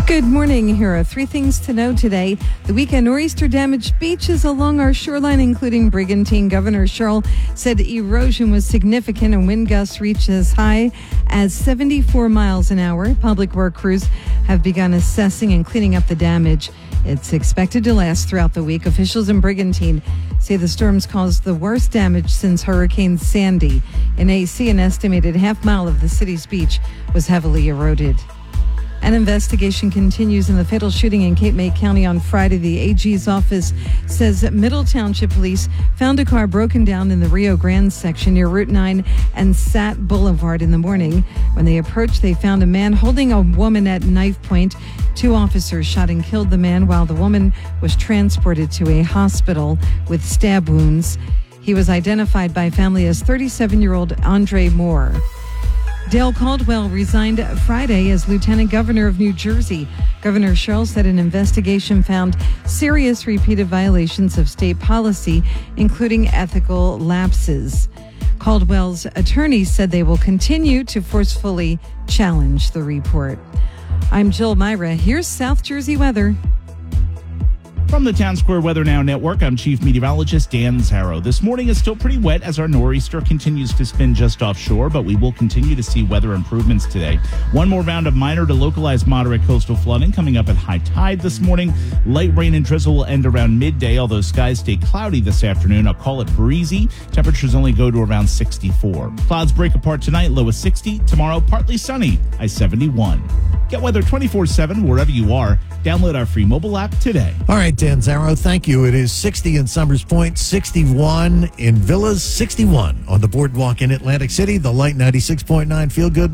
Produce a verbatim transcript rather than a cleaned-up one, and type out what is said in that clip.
Good morning. Here are three things to know today. The weekend nor'easter damaged beaches along our shoreline, including Brigantine. Governor Sherrill said erosion was significant and wind gusts reached as high as seventy-four miles an hour. Public work crews have begun assessing and cleaning up the damage. It's expected to last throughout the week. Officials in Brigantine say the storms caused the worst damage since Hurricane Sandy. In A C, an estimated half mile of the city's beach was heavily eroded. An investigation continues in the fatal shooting in Cape May County on Friday. The A G's office says that Middle Township Police found a car broken down in the Rio Grande section near Route nine and Sat Boulevard in the morning. When they approached, they found a man holding a woman at knife point. Two officers shot and killed the man while the woman was transported to a hospital with stab wounds. He was identified by family as thirty-seven-year-old Andre Moore. Dale Caldwell resigned Friday as Lieutenant Governor of New Jersey. Governor Sherrill said an investigation found serious repeated violations of state policy, including ethical lapses. Caldwell's attorneys said they will continue to forcefully challenge the report. I'm Jill Myra. Here's South Jersey weather. From the Town Square Weather Now Network, I'm Chief Meteorologist Dan Zarrow. This morning is still pretty wet as our nor'easter continues to spin just offshore, but we will continue to see weather improvements today. One more round of minor to localized moderate coastal flooding coming up at high tide this morning. Light rain and drizzle will end around midday, although skies stay cloudy this afternoon. I'll call it breezy. Temperatures only go to around sixty-four. Clouds break apart tonight, low of sixty. Tomorrow, partly sunny, high seventy-one. Get weather twenty-four seven wherever you are. Download our free mobile app today. All right, Dan Zarrow, thank you. It is sixty in Summers Point, sixty-one in Villas, sixty-one on the boardwalk in Atlantic City. The Light ninety-six point nine Feel Good